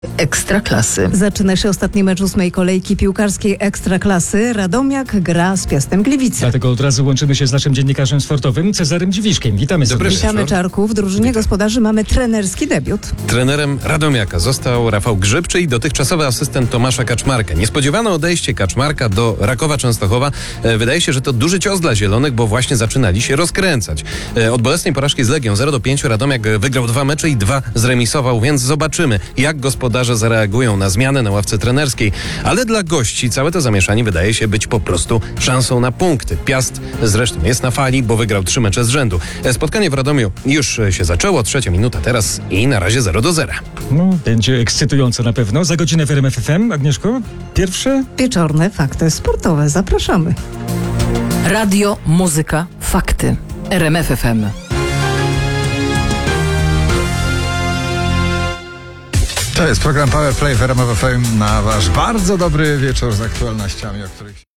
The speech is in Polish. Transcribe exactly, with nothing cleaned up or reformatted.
Ekstraklasy. Zaczyna się ostatni mecz ósmej kolejki piłkarskiej Ekstraklasy. Radomiak gra z Piastem Gliwice. Dlatego od razu łączymy się z naszym dziennikarzem sportowym Cezarym Dziwiszkiem. Witamy Dobry serdecznie. Witamy, Czarku. W drużynie gospodarzy mamy trenerski debiut. Trenerem Radomiaka został Rafał Grzyb, czyli dotychczasowy asystent Tomasza Kaczmarka. Niespodziewane odejście Kaczmarka do Rakowa Częstochowa. E, wydaje się, że to duży cios dla Zielonych, bo właśnie zaczynali się rozkręcać. E, od bolesnej porażki z Legią zero do pięciu Radomiak wygrał dwa mecze i dwa zremisował, więc zobaczymy, jak gospodarze zareagują na zmianę na ławce trenerskiej. Ale dla gości całe to zamieszanie wydaje się być po prostu szansą na punkty. Piast zresztą jest na fali, bo wygrał trzy mecze z rzędu. E, spotkanie w Radomiu już się zaczęło, trzecia minuta teraz i na razie zero do zera. No, będzie ekscytująco na pewno. Za godzinę w R M F F M. Agnieszko, pierwsze? Wieczorne fakty sportowe. Zapraszamy. Radio, muzyka, fakty. R M F F M. To jest program Power Play w R M F F M na wasz bardzo dobry wieczór z aktualnościami, o których